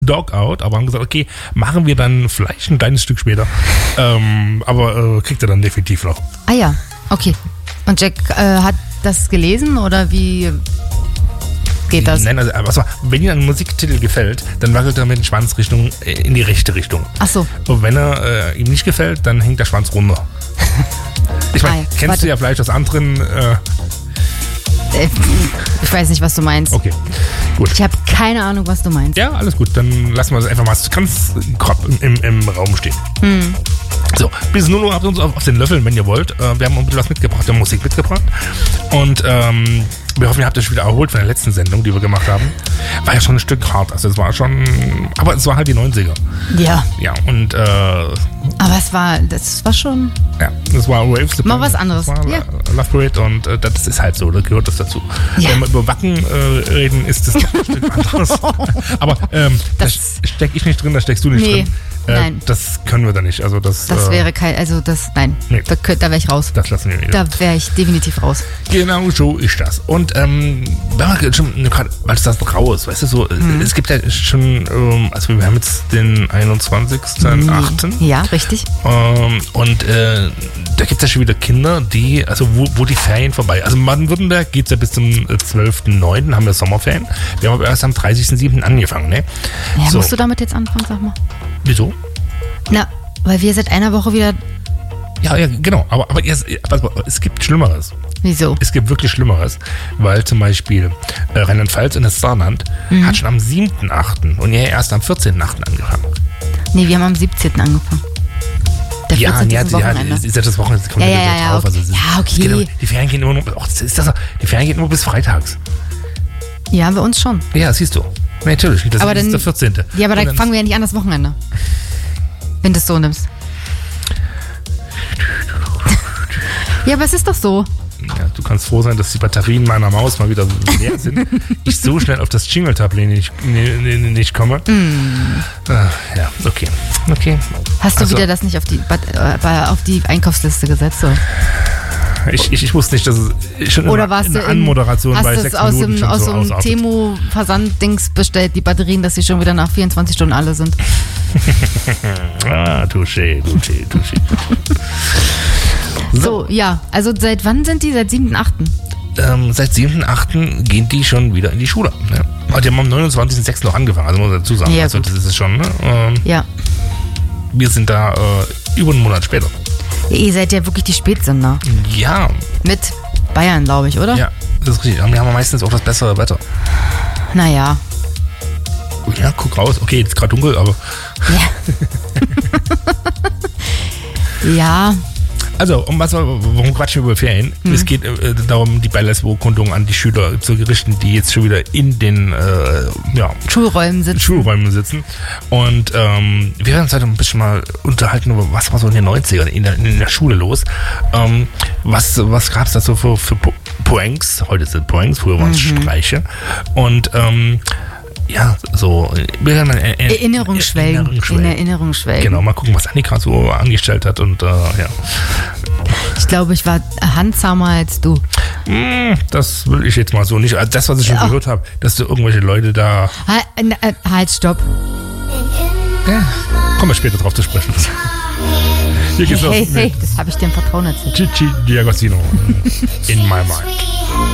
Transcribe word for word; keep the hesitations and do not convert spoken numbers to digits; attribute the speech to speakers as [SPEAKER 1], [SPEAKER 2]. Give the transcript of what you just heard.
[SPEAKER 1] Dog Out, aber haben gesagt, okay, machen wir dann vielleicht ein kleines Stück später. ähm, aber äh, kriegt er dann definitiv noch.
[SPEAKER 2] Ah ja, okay. Und Jack äh, hat das gelesen oder wie geht das?
[SPEAKER 1] Nein, also, also wenn ihm ein Musiktitel gefällt, dann wackelt er mit dem Schwanz Richtung, äh, in die rechte Richtung.
[SPEAKER 2] Ach so.
[SPEAKER 1] Und wenn er äh, ihm nicht gefällt, dann hängt der Schwanz runter. Ich meine,
[SPEAKER 2] Ah, ja.
[SPEAKER 1] kennst
[SPEAKER 2] Warte.
[SPEAKER 1] du ja vielleicht aus anderen... Äh,
[SPEAKER 2] Ich weiß nicht, was du meinst.
[SPEAKER 1] okay, gut.
[SPEAKER 2] Ich habe keine Ahnung, was du meinst.
[SPEAKER 1] Ja, alles gut, dann lassen wir es einfach mal ganz grob im, im, im Raum stehen.
[SPEAKER 2] Hm.
[SPEAKER 1] So, bis null Uhr habt ihr uns auf, auf den Löffeln, wenn ihr wollt. Äh, wir haben ein bisschen was mitgebracht, wir haben Musik mitgebracht. Und ähm, wir hoffen, ihr habt euch wieder erholt von der letzten Sendung, die wir gemacht haben. War ja schon ein Stück hart, also es war schon, aber es war halt die neunziger.
[SPEAKER 2] Ja.
[SPEAKER 1] Ja, und äh,
[SPEAKER 2] Aber es war, das war schon...
[SPEAKER 1] ja, das war Waves.
[SPEAKER 2] Mal was anderes,
[SPEAKER 1] Das war
[SPEAKER 2] ja.
[SPEAKER 1] Love Parade und äh, das ist halt so, da gehört das dazu.
[SPEAKER 2] Ja.
[SPEAKER 1] Wenn wir über Wacken äh, reden, ist das noch ein Stück anderes. Aber ähm, da
[SPEAKER 2] Das-
[SPEAKER 1] steck ich nicht drin, da steckst du nicht
[SPEAKER 2] Nee,
[SPEAKER 1] drin. Äh,
[SPEAKER 2] nein.
[SPEAKER 1] Das können wir da nicht. Also das,
[SPEAKER 2] Das
[SPEAKER 1] äh,
[SPEAKER 2] wäre kein, also das, nein,
[SPEAKER 1] Nee.
[SPEAKER 2] da, könnt- da wäre ich raus.
[SPEAKER 1] das lassen wir wieder.
[SPEAKER 2] Da wäre ich definitiv raus.
[SPEAKER 1] Genau so ist das. Und ähm, wenn man schon, gerade, weil es das raus, weißt du, so,
[SPEAKER 2] Mhm.
[SPEAKER 1] es gibt ja schon, ähm, also wir haben jetzt den einundzwanzigsten achten
[SPEAKER 2] Ja, richtig.
[SPEAKER 1] Ähm, und äh, da gibt es ja schon wieder Kinder, die, also wo, wo die Ferien vorbei. Also in Baden-Württemberg geht es ja bis zum äh, zwölften neunten haben wir Sommerferien. Wir haben aber erst am dreißigsten siebten angefangen, ne?
[SPEAKER 2] Ja,
[SPEAKER 1] So.
[SPEAKER 2] musst du damit jetzt anfangen, sag mal?
[SPEAKER 1] Wieso?
[SPEAKER 2] Na, weil wir seit einer Woche wieder...
[SPEAKER 1] Ja, ja, genau. Aber, aber, jetzt, aber es gibt Schlimmeres.
[SPEAKER 2] Wieso?
[SPEAKER 1] Es gibt wirklich Schlimmeres, weil zum Beispiel äh, Rheinland-Pfalz und das Saarland
[SPEAKER 2] Mhm.
[SPEAKER 1] hat schon am siebten achten und ja erst am vierzehnten achten angefangen.
[SPEAKER 2] Nee, wir haben am siebzehnten angefangen. Der
[SPEAKER 1] Ja,
[SPEAKER 2] vierzehnte
[SPEAKER 1] ja,
[SPEAKER 2] ist
[SPEAKER 1] ja,
[SPEAKER 2] ein Wochenende.
[SPEAKER 1] ist ja das Wochenende, das kommt
[SPEAKER 2] Ja,
[SPEAKER 1] ja,
[SPEAKER 2] ja,
[SPEAKER 1] wieder
[SPEAKER 2] ja,
[SPEAKER 1] drauf.
[SPEAKER 2] okay.
[SPEAKER 1] Also, es ist-
[SPEAKER 2] Ja, okay.
[SPEAKER 1] es geht immer- die Ferien gehen immer nur, oh, das ist das, so, die Ferien gehen nur bis freitags.
[SPEAKER 2] Ja, bei uns schon.
[SPEAKER 1] Ja, siehst du. Natürlich, das
[SPEAKER 2] Aber
[SPEAKER 1] ist
[SPEAKER 2] dann-
[SPEAKER 1] der vierzehnte
[SPEAKER 2] Ja, aber
[SPEAKER 1] Und
[SPEAKER 2] da
[SPEAKER 1] dann-
[SPEAKER 2] fangen wir ja nicht an das Wochenende. Wenn du es so nimmst. Ja, aber es ist doch so.
[SPEAKER 1] Ja, du kannst froh sein, dass die Batterien meiner Maus mal wieder leer sind. Ich so schnell auf das Jingle-Tablet nicht, nicht, nicht komme.
[SPEAKER 2] Mm.
[SPEAKER 1] Äh, ja, okay. Okay.
[SPEAKER 2] Hast du
[SPEAKER 1] Also-
[SPEAKER 2] wieder das nicht auf die, Bat- äh, auf die Einkaufsliste gesetzt? So?
[SPEAKER 1] Ich, ich, ich wusste nicht, dass es schon
[SPEAKER 2] Oder
[SPEAKER 1] in,
[SPEAKER 2] warst
[SPEAKER 1] in
[SPEAKER 2] du
[SPEAKER 1] der
[SPEAKER 2] in,
[SPEAKER 1] Anmoderation
[SPEAKER 2] hast
[SPEAKER 1] bei
[SPEAKER 2] du
[SPEAKER 1] sechs
[SPEAKER 2] es aus
[SPEAKER 1] Minuten
[SPEAKER 2] dem,
[SPEAKER 1] schon
[SPEAKER 2] aus
[SPEAKER 1] so
[SPEAKER 2] dem
[SPEAKER 1] ausartet.
[SPEAKER 2] Temu-Versand-Dings bestellt, die Batterien, dass sie schon wieder nach vierundzwanzig Stunden alle sind?
[SPEAKER 1] Ah, touché, touché, touché.
[SPEAKER 2] So, ja. Also seit wann sind die? Seit siebten achten
[SPEAKER 1] Ähm, seit siebten achten gehen die schon wieder in die Schule. Ne? Und die haben am neunundzwanzigsten sechsten noch angefangen, also muss man dazu sagen.
[SPEAKER 2] Ja,
[SPEAKER 1] also
[SPEAKER 2] gut.
[SPEAKER 1] das ist es schon. Ne? Ähm,
[SPEAKER 2] Ja.
[SPEAKER 1] wir sind da äh, über einen Monat später.
[SPEAKER 2] Ja, ihr seid ja wirklich die Spätsünder.
[SPEAKER 1] Ja,
[SPEAKER 2] Mit Bayern, glaube ich, oder?
[SPEAKER 1] ja, das ist richtig. Und wir haben meistens auch das bessere Wetter.
[SPEAKER 2] Naja.
[SPEAKER 1] Ja, guck raus. Okay, jetzt ist gerade dunkel, aber.
[SPEAKER 2] Ja. ja.
[SPEAKER 1] Also, um was, warum quatschen wir über Ferien?
[SPEAKER 2] Mhm.
[SPEAKER 1] Es geht äh, darum, die Beileitsbeurkundung an die Schüler zu richten, die jetzt schon wieder in den äh, ja,
[SPEAKER 2] Schulräumen sitzen.
[SPEAKER 1] Schulräumen sitzen. Und ähm, wir werden uns heute ein bisschen mal unterhalten über was war so in den neunzigern in der, in der Schule los. Ähm, was was gab es da so für, für Po- Points? Heute sind Points, früher waren es Streiche. Und ähm, ja, so wir werden mal, äh, äh,
[SPEAKER 2] Erinnerung schwelgen.
[SPEAKER 1] Erinnerung schwelgen.
[SPEAKER 2] In Erinnerung schwelgen.
[SPEAKER 1] Genau, mal gucken, was Annika so angestellt hat. Und äh, ja,
[SPEAKER 2] Ich glaube, ich war handsamer als du.
[SPEAKER 1] Hm, das will ich jetzt mal so nicht. Also das, was ich schon
[SPEAKER 2] Ja.
[SPEAKER 1] gehört habe, dass du irgendwelche Leute da.
[SPEAKER 2] Halt, äh, halt, stopp.
[SPEAKER 1] Ja, kommen wir später drauf zu sprechen. Hier geht's
[SPEAKER 2] Hey,
[SPEAKER 1] los
[SPEAKER 2] hey,
[SPEAKER 1] mit
[SPEAKER 2] das habe ich dir im Vertrauen erzählt.
[SPEAKER 1] Gigi D'Agostino in my mind.